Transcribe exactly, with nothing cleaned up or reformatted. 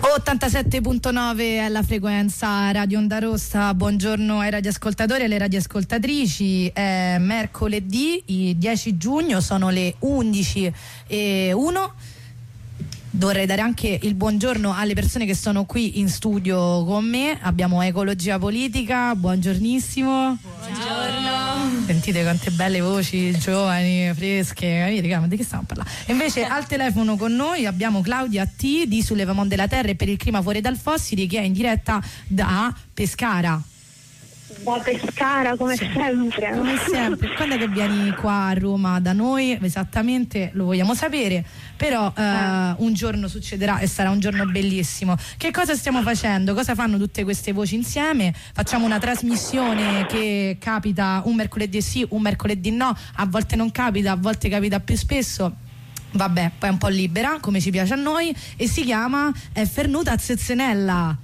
ottantasette virgola nove è la frequenza Radio Onda Rossa. Buongiorno ai radioascoltatori e alle radioascoltatrici. È mercoledì dieci giugno, sono le undici e uno. Dovrei dare anche il buongiorno alle persone che sono qui in studio con me. Abbiamo Ecologia Politica, buongiornissimo. Buongiorno. Sentite quante belle voci, giovani, fresche, capite? Ma di che stiamo parlando? E invece al telefono con noi abbiamo Claudia T di Soulèvement de la Terre e per il clima fuori dal Fossili, che è in diretta da Pescara. Da Pescara, come sì. sempre. Come sempre. Quando è che vieni qua a Roma da noi? Esattamente lo vogliamo sapere, però eh, un giorno succederà e sarà un giorno bellissimo. Che cosa stiamo facendo? Cosa fanno tutte queste voci insieme? Facciamo una trasmissione che capita un mercoledì sì, un mercoledì no, a volte non capita, a volte capita più spesso. Vabbè, poi è un po' libera, come ci piace a noi, e si chiama eh, Fernuta Zezzenella.